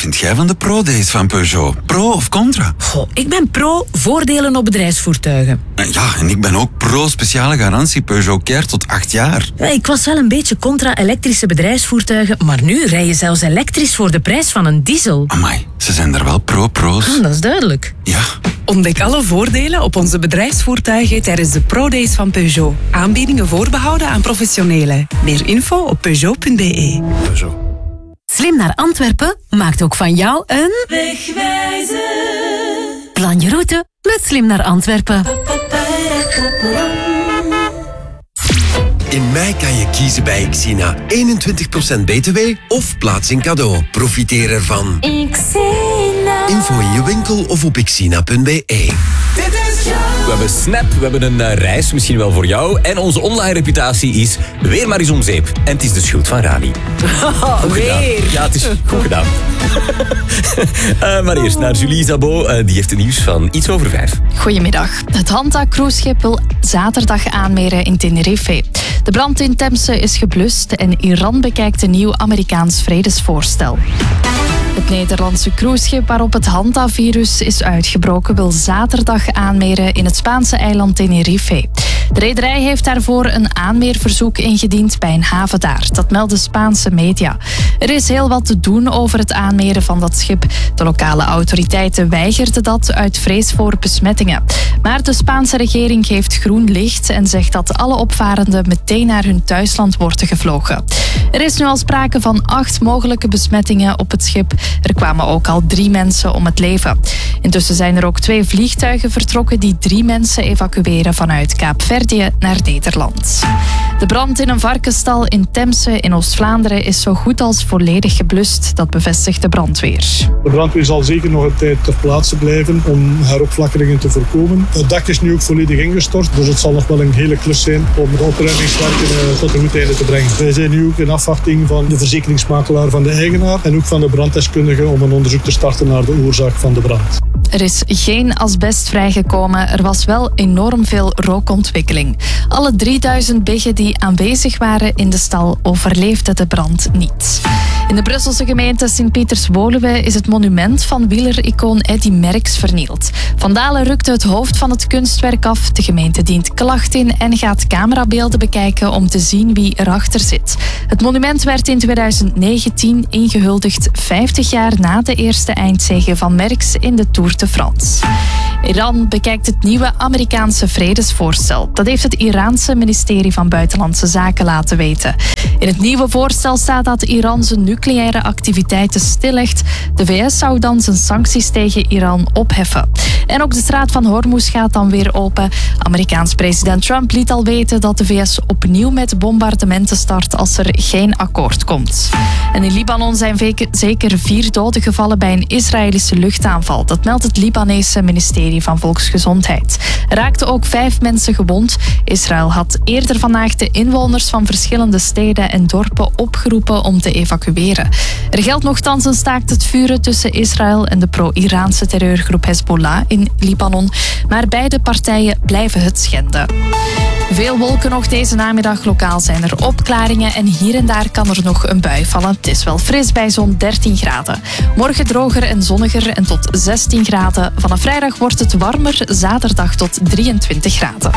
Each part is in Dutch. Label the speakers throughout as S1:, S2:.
S1: vind jij van de Pro-Days van Peugeot? Pro of contra?
S2: Goh, ik ben pro voordelen op bedrijfsvoertuigen.
S1: Ja, en ik ben ook pro speciale garantie Peugeot Care tot 8 jaar.
S2: Ja, ik was wel een beetje contra elektrische bedrijfsvoertuigen, maar nu rij je zelfs elektrisch voor de prijs van een diesel.
S1: Amai, ze zijn er wel pro's.
S2: Dat is duidelijk.
S1: Ja.
S3: Ontdek alle voordelen op onze bedrijfsvoertuigen tijdens de Pro-Days van Peugeot. Aanbiedingen voorbehouden aan professionelen. Meer info op peugeot.be.
S1: Peugeot.
S4: Slim naar Antwerpen maakt ook van jou een
S2: Wegwijzer.
S4: Plan je route met Slim naar Antwerpen.
S5: In mei kan je kiezen bij Xina. 21% btw of plaatsing cadeau. Profiteer ervan.
S4: Xina.
S5: Info in je winkel of op xina.be.
S6: We hebben Snap, we hebben een reis, misschien wel voor jou. En onze online reputatie is weer maar eens om zeep. En het is de schuld van Rani. Goed gedaan. Ja, het is goed gedaan. Maar eerst naar Julie Zabot. Die heeft het nieuws van iets over 5.
S7: Goedemiddag. Het Hanta-cruiseschip wil zaterdag aanmeren in Tenerife. De brand in Temse is geblust en Iran bekijkt een nieuw Amerikaans vredesvoorstel. Het Nederlandse cruiseschip waarop het Hanta-virus is uitgebroken wil zaterdag aanmeren in het Spaanse eiland Tenerife. De rederij heeft daarvoor een aanmeerverzoek ingediend bij een haven daar. Dat melden Spaanse media. Er is heel wat te doen over het aanmeren van dat schip. De lokale autoriteiten weigerden dat uit vrees voor besmettingen. Maar de Spaanse regering geeft groen licht en zegt dat alle opvarenden meteen naar hun thuisland worden gevlogen. Er is nu al sprake van 8 mogelijke besmettingen op het schip. Er kwamen ook al 3 mensen om het leven. Intussen zijn er ook 2 vliegtuigen vertrokken die 3 mensen evacueren vanuit Kaapverdië naar Nederland. De brand in een varkenstal in Temse in Oost-Vlaanderen is zo goed als volledig geblust. Dat bevestigt de brandweer.
S8: De brandweer zal zeker nog een tijd ter plaatse blijven om heropflakkeringen te voorkomen. Het dak is nu ook volledig ingestort, dus het zal nog wel een hele klus zijn om de opruimingswerken tot een goed einde te brengen. Wij zijn nu ook in afwachting van de verzekeringsmakelaar van de eigenaar en ook van de branddeskundige om een onderzoek te starten naar de oorzaak van de brand.
S7: Er is geen asbest vrijgekomen, er was wel enorm veel rookontwikkeling. Alle 3000 biggen die aanwezig waren in de stal overleefden de brand niet. In de Brusselse gemeente Sint-Pieters-Woluwe is het monument van wielericoon Eddy Merckx vernield. Vandalen rukte het hoofd van het kunstwerk af. De gemeente dient klacht in en gaat camerabeelden bekijken om te zien wie erachter zit. Het monument werd in 2019 ingehuldigd 50 jaar na de eerste eindzege van Merckx in de Tour de France. Iran bekijkt het nieuwe Amerikaanse vredesvoorstel. Dat heeft het Iraanse ministerie van Buitenlandse Zaken laten weten. In het nieuwe voorstel staat dat Iran zijn nucleaire activiteiten stillegt. De VS zou dan zijn sancties tegen Iran opheffen. En ook de straat van Hormuz gaat dan weer open. Amerikaans president Trump liet al weten dat de VS opnieuw met bombardementen start als er geen akkoord komt. En in Libanon zijn zeker 4 doden gevallen bij een Israëlische luchtaanval. Dat meldt het Libanese ministerie van Volksgezondheid. Er raakten ook 5 mensen gewond. Israël had eerder vandaag de inwoners van verschillende steden en dorpen opgeroepen om te evacueren. Er geldt nochtans een staakt het vuren tussen Israël en de pro-Iraanse terreurgroep Hezbollah in Libanon. Maar beide partijen blijven het schenden. Veel wolken nog deze namiddag. Lokaal zijn er opklaringen en hier en daar kan er nog een bui vallen. Het is wel fris bij zo'n 13 graden. Morgen droger en zonniger en tot 16 graden. Vanaf vrijdag wordt het warmer, zaterdag tot 23 graden.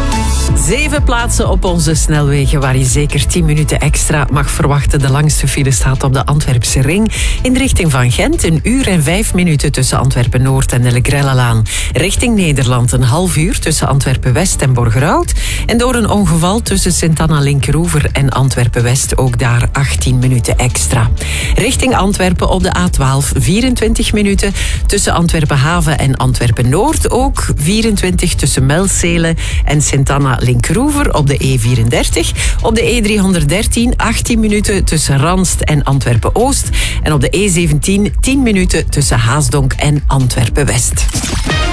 S2: 7 plaatsen op onze snelwegen waar je zeker 10 minuten extra mag verwachten. De langste file staat op de Antwerpse ring. In de richting van Gent 1 uur en 5 minuten tussen Antwerpen-Noord en de Legrellelaan. Richting Nederland 1,5 uur tussen Antwerpen-West en Borgerhout. En door een ongeval tussen Sint-Anna-Linkeroever en Antwerpen-West ook daar 18 minuten extra. Richting Antwerpen op de A12 24 minuten tussen Antwerpen-Haven en Antwerpen-Noord. Ook 24 tussen Melzele en Sint-Anna-Linkeroever op de E34. Op de E313 18 minuten tussen Ranst en Antwerpen-Oost. En op de E17 10 minuten tussen Haasdonk en Antwerpen-West.